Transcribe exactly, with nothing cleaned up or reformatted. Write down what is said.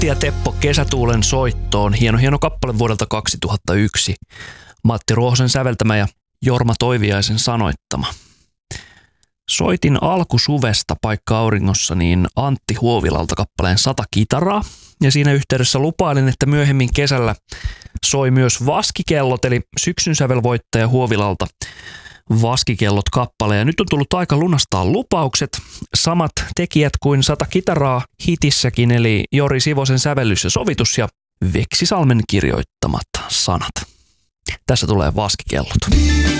Matti ja Teppo Kesätuulen soittoon. Hieno, hieno kappale vuodelta kaksituhattayksi. Matti Ruohosen säveltämä ja Jorma Toiviaisen sanoittama. Soitin alkusuvesta paikka auringossa niin Antti Huovilalta kappaleen Sata kitaraa. Ja siinä yhteydessä lupailin, että myöhemmin kesällä soi myös Vaskikellot, eli syksyn sävelvoittaja Huovilalta Vaskikellot kappale. Ja nyt on tullut aika lunastaa lupaukset. Samat tekijät kuin Sata kitaraa hitissäkin, eli Jori Sivosen sävellys ja sovitus ja Veksi Salmen kirjoittamat sanat. Tässä tulee Vaskikellot.